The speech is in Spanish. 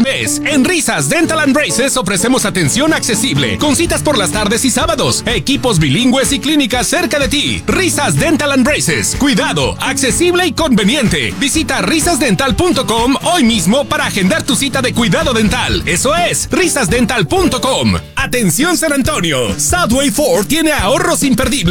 mes. En Risas Dental and Braces ofrecemos atención accesible, con citas por las tardes y sábados, equipos bilingües y clínicas cerca de ti. Risas Dental and Braces. Cuidado, accesible y conveniente. Visita risasdental.com hoy mismo para agendar tu cita de cuidado dental. Eso es, risasdental.com. Atención San Antonio. Southway Ford tiene ahorros imperdibles